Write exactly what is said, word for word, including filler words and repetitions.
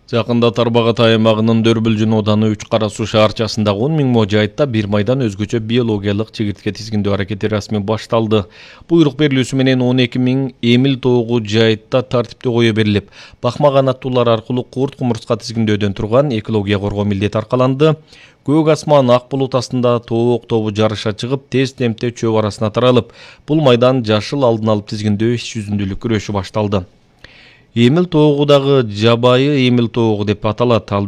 Жакында Тарбағатай аймагынын Дөрбүлжүн ооданы үч кара суу шаарчасындагы он миң мо жайытта бир майдан өзгөчө биологиялык чегиртке тизгиндөө аракети расмий башталды. Буйрук берилүүсү менен он эки миң эмил тоогу жайытта тартиптүү кое берилип, бакмаган аттуулар аркылуу курт кумурска тизгиндөөдөн турган экология коргоо милдети аркаланды. Көк асман ак булут астында тоок тобу жарыша чыгып, тез темпте чөп арасына таралып, бул майдан жашыл алдын алып тизгиндөө иш жүзүндүүлүк күрөшү башталды. Эмил тоогу дагы жабайы эмил тоогу деп аталат.